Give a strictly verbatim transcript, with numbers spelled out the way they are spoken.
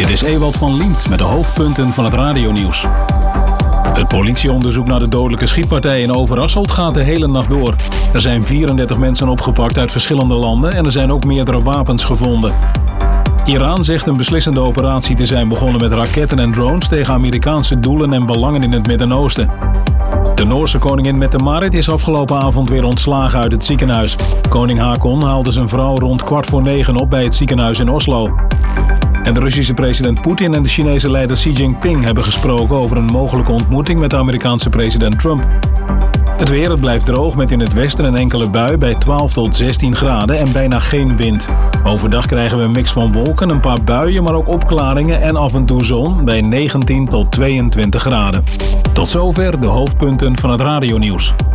Dit is Ewald van Liemt met de hoofdpunten van het radionieuws. Het politieonderzoek naar de dodelijke schietpartij in Overasselt gaat de hele nacht door. Er zijn vierendertig mensen opgepakt uit verschillende landen en er zijn ook meerdere wapens gevonden. Iran zegt een beslissende operatie te zijn begonnen met raketten en drones tegen Amerikaanse doelen en belangen in het Midden-Oosten. De Noorse koningin Mette-Marit is afgelopen avond weer ontslagen uit het ziekenhuis. Koning Haakon haalde zijn vrouw rond kwart voor negen op bij het ziekenhuis in Oslo. En de Russische president Poetin en de Chinese leider Xi Jinping hebben gesproken over een mogelijke ontmoeting met de Amerikaanse president Trump. Het weer, het blijft droog met in het westen een enkele bui bij twaalf tot zestien graden en bijna geen wind. Overdag krijgen we een mix van wolken, een paar buien, maar ook opklaringen en af en toe zon bij negentien tot tweeëntwintig graden. Tot zover de hoofdpunten van het radionieuws.